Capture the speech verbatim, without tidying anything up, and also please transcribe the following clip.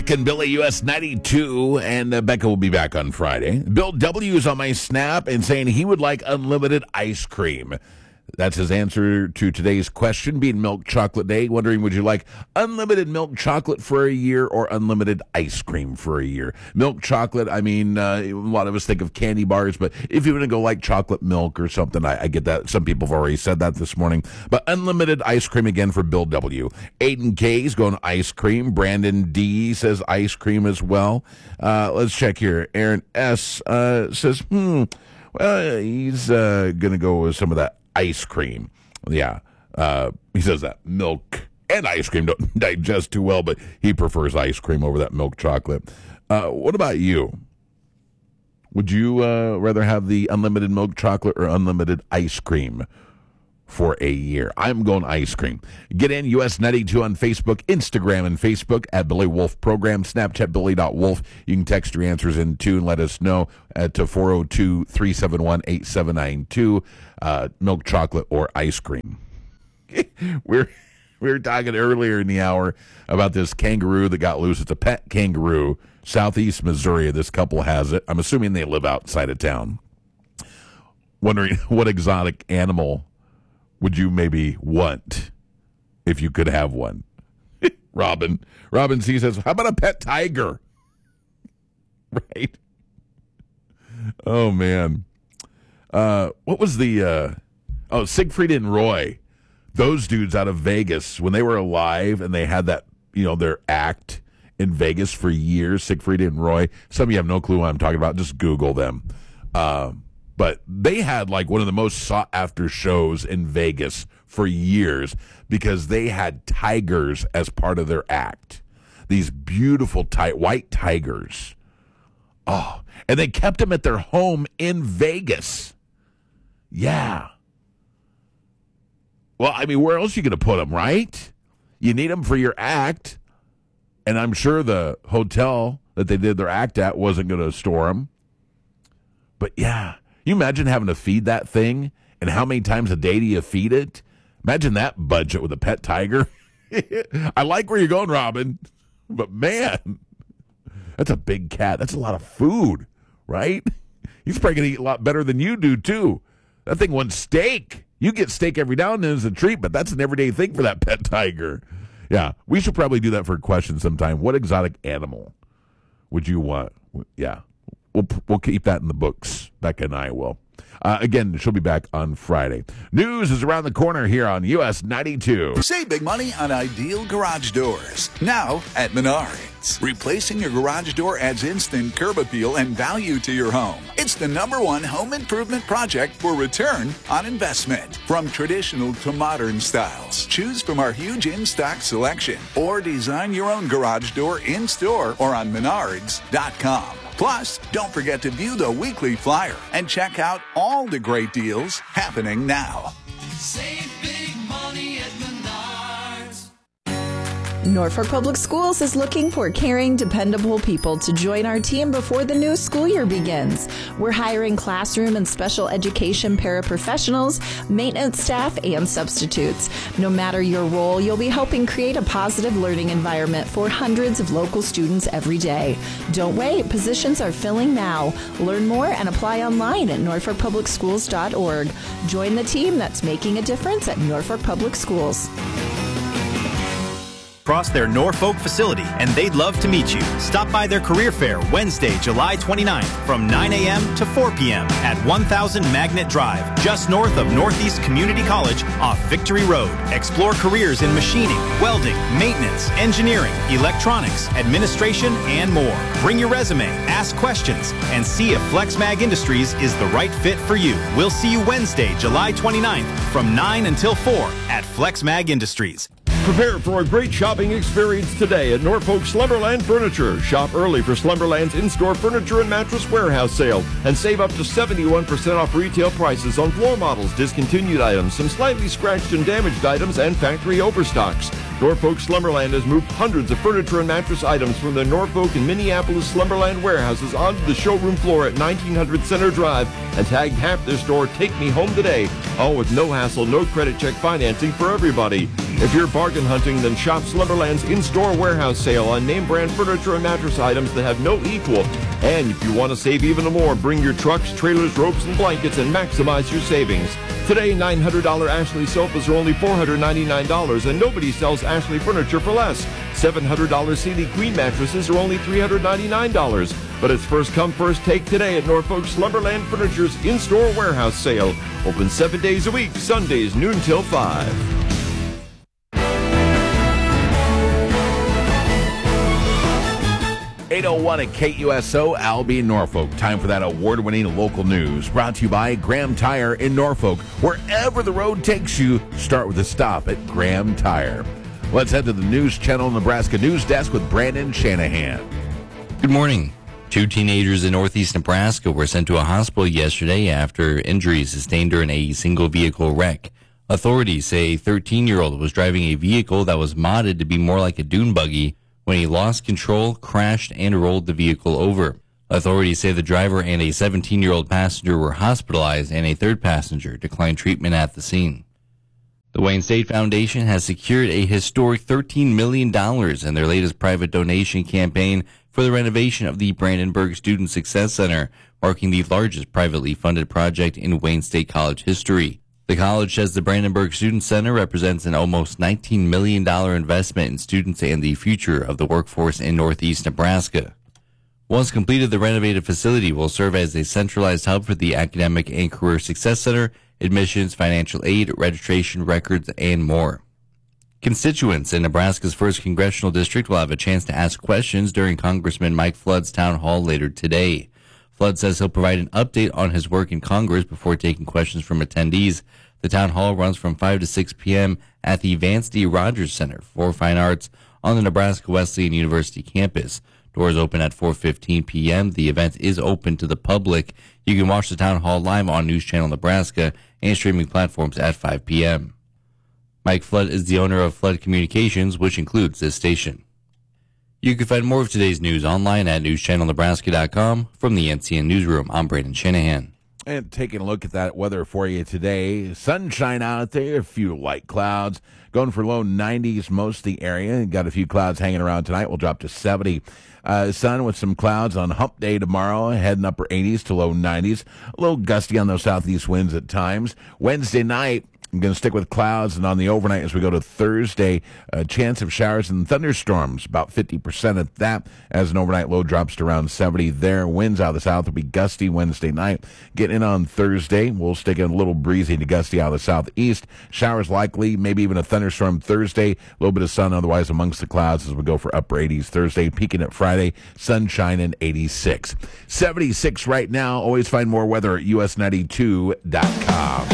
And Billy U S ninety-two, and uh, Becca will be back on Friday. Bill W is on my Snap and saying he would like unlimited ice cream. That's his answer to today's question, being Milk Chocolate Day. Wondering, would you like unlimited milk chocolate for a year or unlimited ice cream for a year? Milk chocolate, I mean, uh, a lot of us think of candy bars, but if you want to go like chocolate milk or something, I, I get that. Some people have already said that this morning. But unlimited ice cream again for Bill W. Aiden K is going ice cream. Brandon D says ice cream as well. Uh, let's check here. Aaron S uh, says, hmm, well, he's uh, going to go with some of that ice cream. Yeah. Uh, he says that milk and ice cream don't digest too well, but he prefers ice cream over that milk chocolate. Uh, what about you? Would you uh, rather have the unlimited milk chocolate or unlimited ice cream for a year? I'm going ice cream. Get in U S ninety-two on Facebook, Instagram, and Facebook at Billy Wolf Program, Snapchat Billy dot Wolf. You can text your answers in too and let us know at four oh two, three seven one, eight seven nine two. Uh, milk chocolate or ice cream. we're we were talking earlier in the hour about this kangaroo that got loose. It's a pet kangaroo, southeast Missouri. This couple has it. I'm assuming they live outside of town. Wondering what exotic animal would you maybe want if you could have one? Robin. Robin C says, how about a pet tiger? Right? Oh, man. Uh, what was the, uh, oh, Siegfried and Roy. Those dudes out of Vegas, when they were alive and they had that, you know, their act in Vegas for years, Siegfried and Roy. Some of you have no clue what I'm talking about. Just Google them. Uh, but they had like one of the most sought after shows in Vegas for years because they had tigers as part of their act. These beautiful ti- white tigers. Oh, and they kept them at their home in Vegas. Yeah. Well, I mean, where else are you going to put them, right? You need them for your act. And I'm sure the hotel that they did their act at wasn't going to store them. But yeah, you imagine having to feed that thing, and how many times a day do you feed it? Imagine that budget with a pet tiger. I like where you're going, Robin. But man, that's a big cat. That's a lot of food, right? He's probably going to eat a lot better than you do, too. That thing wants steak. You get steak every now and then as a treat, but that's an everyday thing for that pet tiger. Yeah, we should probably do that for a question sometime. What exotic animal would you want? Yeah, we'll we'll keep that in the books. Becca and I will. Uh, again, she'll be back on Friday. News is around the corner here on U S ninety-two. Save big money on ideal garage doors. Now at Menards. Replacing your garage door adds instant curb appeal and value to your home. It's the number one home improvement project for return on investment. From traditional to modern styles, choose from our huge in-stock selection or design your own garage door in-store or on menards dot com. Plus, don't forget to view the weekly flyer and check out all the great deals happening now. Save big money at Menards. Norfolk Public Schools is looking for caring, dependable people to join our team before the new school year begins. We're hiring classroom and special education paraprofessionals, maintenance staff, and substitutes. No matter your role, you'll be helping create a positive learning environment for hundreds of local students every day. Don't wait. Positions are filling now. Learn more and apply online at norfolk public schools dot org. Join the team that's making a difference at Norfolk Public Schools. Across their Norfolk facility, and they'd love to meet you. Stop by their career fair Wednesday, July twenty-ninth from nine a.m. to four p.m. at one thousand Magnet Drive, just north of Northeast Community College off Victory Road. Explore careers in machining, welding, maintenance, engineering, electronics, administration, and more. Bring your resume, ask questions, and see if FlexMag Industries is the right fit for you. We'll see you Wednesday, July twenty-ninth from nine until four at FlexMag Industries. Prepare for a great shopping experience today at Norfolk Slumberland Furniture. Shop early for Slumberland's in-store furniture and mattress warehouse sale and save up to seventy-one percent off retail prices on floor models, discontinued items, some slightly scratched and damaged items, and factory overstocks. Norfolk Slumberland has moved hundreds of furniture and mattress items from the Norfolk and Minneapolis Slumberland warehouses onto the showroom floor at nineteen hundred Center Drive and tagged half their store Take Me Home Today, all with no hassle, no credit check financing for everybody. If you're bargain hunting, then shop Slumberland's in-store warehouse sale on name brand furniture and mattress items that have no equal. And if you want to save even more, bring your trucks, trailers, ropes, and blankets and maximize your savings. Today, nine hundred dollars Ashley sofas are only four hundred ninety-nine dollars, and nobody sells Ashley furniture for less. seven hundred dollars Sealy Queen mattresses are only three hundred ninety-nine dollars. But it's first come, first take today at Norfolk Slumberland Furniture's in-store warehouse sale. Open seven days a week, Sundays noon till five. eight oh one at K U S O, Albie, Norfolk. Time for that award-winning local news. Brought to you by Graham Tire in Norfolk. Wherever the road takes you, start with a stop at Graham Tire. Let's head to the News Channel Nebraska News Desk with Brandon Shanahan. Good morning. Two teenagers in northeast Nebraska were sent to a hospital yesterday after injuries sustained during a single-vehicle wreck. Authorities say a thirteen-year-old was driving a vehicle that was modded to be more like a dune buggy when he lost control, crashed, and rolled the vehicle over. Authorities say the driver and a seventeen-year-old passenger were hospitalized, and a third passenger declined treatment at the scene. The Wayne State Foundation has secured a historic thirteen million dollars in their latest private donation campaign for the renovation of the Brandenburg Student Success Center, marking the largest privately funded project in Wayne State College history. The college says the Brandenburg Student Center represents an almost nineteen million dollars investment in students and the future of the workforce in northeast Nebraska. Once completed, the renovated facility will serve as a centralized hub for the Academic and Career Success Center, admissions, financial aid, registration records, and more. Constituents in Nebraska's first congressional district will have a chance to ask questions during Congressman Mike Flood's town hall later today. Flood says he'll provide an update on his work in Congress before taking questions from attendees. The town hall runs from five to six p.m. at the Vance D. Rogers Center for Fine Arts on the Nebraska Wesleyan University campus. Doors open at four fifteen p.m. The event is open to the public. You can watch the town hall live on News Channel Nebraska and streaming platforms at five p.m. Mike Flood is the owner of Flood Communications, which includes this station. You can find more of today's news online at news channel nebraska dot com. From the N C N Newsroom, I'm Brandon Shanahan. And taking a look at that weather for you today. Sunshine out there, a few light clouds. Going for low nineties most of the area. Got a few clouds hanging around tonight. We'll drop to seventy. Uh, sun with some clouds on hump day tomorrow. Heading upper eighties to low nineties. A little gusty on those southeast winds at times. Wednesday night, I'm going to stick with clouds, and on the overnight as we go to Thursday, a chance of showers and thunderstorms, about fifty percent at that, as an overnight low drops to around seventy there. Winds out of the south will be gusty Wednesday night. Getting in on Thursday, we'll stick in a little breezy to gusty out of the southeast. Showers likely, maybe even a thunderstorm Thursday. A little bit of sun otherwise amongst the clouds as we go for upper eighties Thursday, peaking at Friday, sunshine in eighty-six. seventy-six right now. Always find more weather at U S ninety-two dot com.